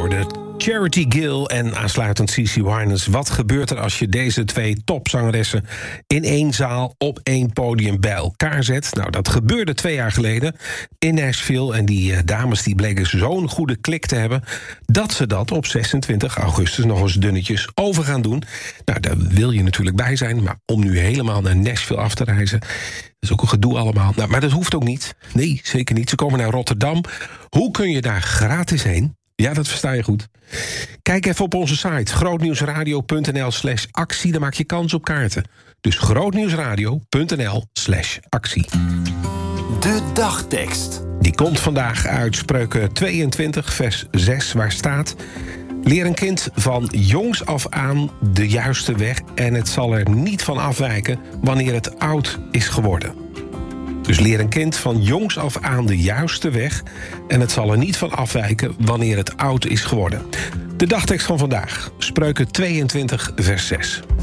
hoorde Charity Gill en aansluitend CeCe Winans. Wat gebeurt er als je deze twee topzangeressen in één zaal op één podium bij elkaar zet? Nou, dat gebeurde 2 jaar geleden in Nashville. En die dames die bleken zo'n goede klik te hebben dat ze dat op 26 augustus nog eens dunnetjes over gaan doen. Nou, daar wil je natuurlijk bij zijn, maar om nu helemaal naar Nashville af te reizen, dat is ook een gedoe allemaal. Nou, maar dat hoeft ook niet. Nee, zeker niet. Ze komen naar Rotterdam. Hoe kun je daar gratis heen? Ja, dat versta je goed. Kijk even op onze site grootnieuwsradio.nl/actie. Dan maak je kans op kaarten. Dus grootnieuwsradio.nl/actie. De dagtekst. Die komt vandaag uit Spreuken 22, vers 6, waar staat: leer een kind van jongs af aan de juiste weg en het zal er niet van afwijken wanneer het oud is geworden. Dus leer een kind van jongs af aan de juiste weg en het zal er niet van afwijken wanneer het oud is geworden. De dagtekst van vandaag, Spreuken 22, vers 6.